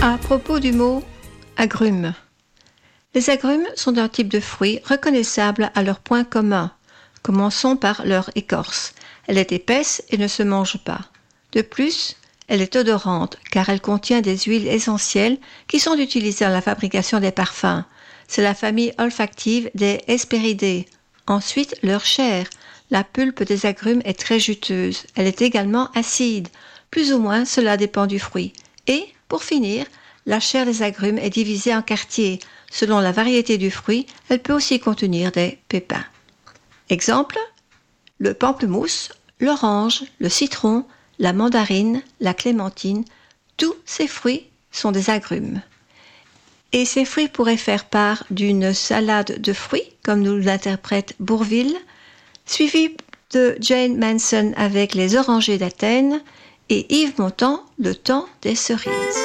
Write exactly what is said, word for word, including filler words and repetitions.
À propos du mot agrumes. Les agrumes sont un type de fruit reconnaissable à leurs points communs. Commençons par leur écorce. Elle est épaisse et ne se mange pas. De plus, elle est odorante car elle contient des huiles essentielles qui sont utilisées dans la fabrication des parfums. C'est la famille olfactive des Hesperidae. Ensuite, leur chair. La pulpe des agrumes est très juteuse. Elle est également acide. Plus ou moins, cela dépend du fruit. Et, pour finir, la chair des agrumes est divisée en quartiers. Selon la variété du fruit, elle peut aussi contenir des pépins. Exemple, le pamplemousse, l'orange, le citron, la mandarine, la clémentine, tous ces fruits sont des agrumes. Et ces fruits pourraient faire part d'une salade de fruits, comme nous l'interprète Bourvil, suivi de Jane Manson avec les orangers d'Athènes et Yves Montand, le temps des cerises.